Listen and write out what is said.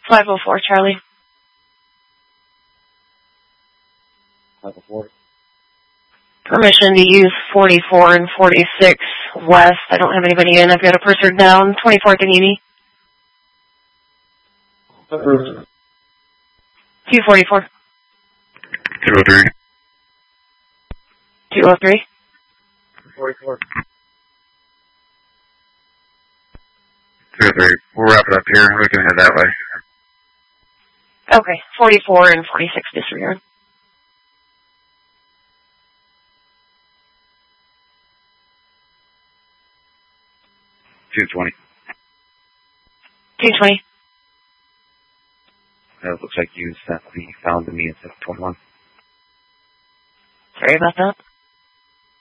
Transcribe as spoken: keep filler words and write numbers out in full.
five oh four, Charlie. five oh four. Permission to use forty-four and forty-six west. I don't have anybody in. I've got a purser down. twenty-fourth and Uni. Approved. two forty-four. two oh three. two oh three. forty-four. two oh three. We'll wrap it up here. We can head that way. Okay. forty-four and forty-six disregard. two twenty. two twenty. That looks like you sent the found to me at seven twenty-one. Sorry about that.